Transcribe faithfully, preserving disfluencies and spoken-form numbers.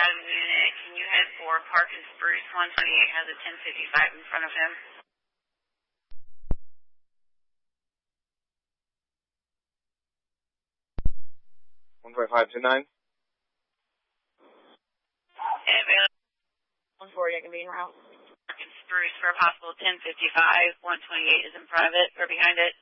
Academy unit, can you head for Park and Spruce? one twenty-eight has a ten fifty-five in front of him. one five five two nine. one forty, I can be en route. Park and Spruce for a possible ten fifty-five. one twenty-eight is in front of it or behind it.